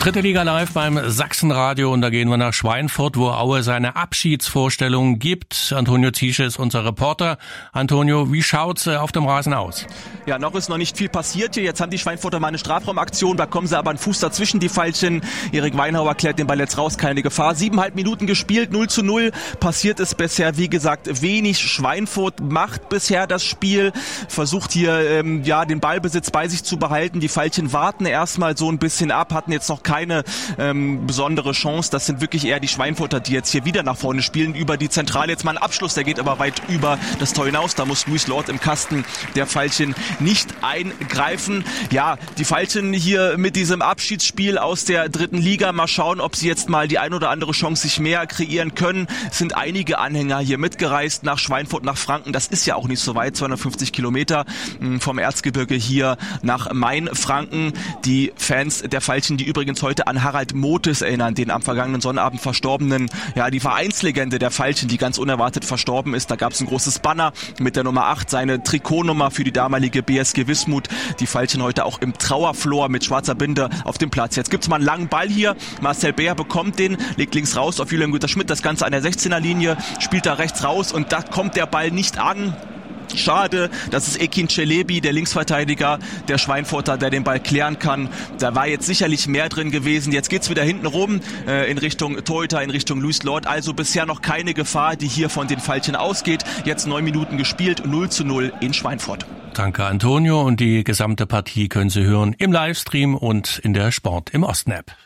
Dritte Liga live beim Sachsenradio und da gehen wir nach Schweinfurt, wo Aue seine Abschiedsvorstellung gibt. Antonio Ziesche ist unser Reporter. Antonio, wie schaut's auf dem Rasen aus? Ja, noch ist noch nicht viel passiert hier. Jetzt haben die Schweinfurter mal eine Strafraumaktion, bekommen sie aber einen Fuß dazwischen, die Veilchen. Erik Weinhauer klärt den Ball jetzt raus, keine Gefahr. 7,5 Minuten gespielt, 0:0. Passiert ist bisher, wie gesagt, wenig. Schweinfurt macht bisher das Spiel, versucht hier den Ballbesitz bei sich zu behalten. Die Veilchen warten erstmal so ein bisschen ab, hatten jetzt noch keine besondere Chance. Das sind wirklich eher die Schweinfurter, die jetzt hier wieder nach vorne spielen. Über die Zentrale jetzt mal ein Abschluss, der geht aber weit über das Tor hinaus. Da muss Luis Lord im Kasten der Veilchen nicht eingreifen. Ja, die Veilchen hier mit diesem Abschiedsspiel aus der dritten Liga. Mal schauen, ob sie jetzt mal die ein oder andere Chance sich mehr kreieren können. Es sind einige Anhänger hier mitgereist nach Schweinfurt, nach Franken. Das ist ja auch nicht so weit, 250 Kilometer vom Erzgebirge hier nach Mainfranken. Die Fans der Veilchen, die übrigens heute an Harald Motes erinnern, den am vergangenen Sonnabend verstorbenen, ja, die Vereinslegende der Veilchen, die ganz unerwartet verstorben ist. Da gab es ein großes Banner mit der Nummer 8, seine Trikotnummer für die damalige BSG Wismut. Die Veilchen heute auch im Trauerflor mit schwarzer Binde auf dem Platz. Jetzt gibt's mal einen langen Ball hier. Marcel Beer bekommt den, legt links raus auf Julian Güter-Schmidt, das Ganze an der 16er Linie, spielt da rechts raus und da kommt der Ball nicht an. Schade, das ist Ekin Celebi, der Linksverteidiger der Schweinfurter, der den Ball klären kann. Da war jetzt sicherlich mehr drin gewesen. Jetzt geht's wieder hinten rum in Richtung Torhüter, in Richtung Luis Lord. Also bisher noch keine Gefahr, die hier von den Veilchen ausgeht. Jetzt 9 Minuten gespielt, 0:0 in Schweinfurt. Danke, Antonio. Und die gesamte Partie können Sie hören im Livestream und in der Sport im Osten-App.